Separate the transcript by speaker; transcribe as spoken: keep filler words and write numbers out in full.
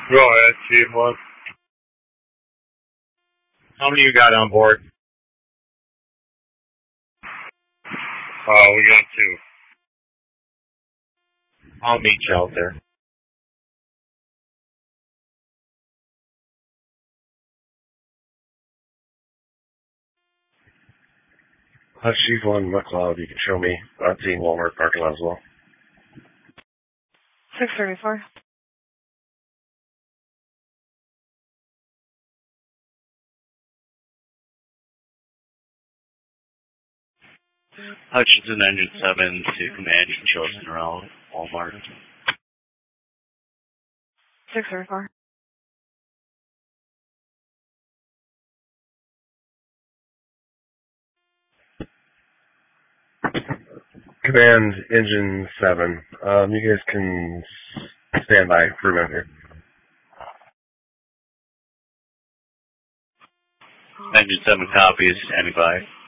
Speaker 1: Go ahead, Chief one. How many you got on board? Uh, we got two. I'll meet you out there.
Speaker 2: Hutch Chief one, McLeod, you can show me. I've seen Walmart parking lot as well.
Speaker 3: six thirty-four.
Speaker 4: Hutchinson Engine seven to command, you can show us around Walmart.
Speaker 3: six thirty-four.
Speaker 2: Command Engine seven, um, you guys can stand by for a minute here.
Speaker 4: Engine seven copies, standing by.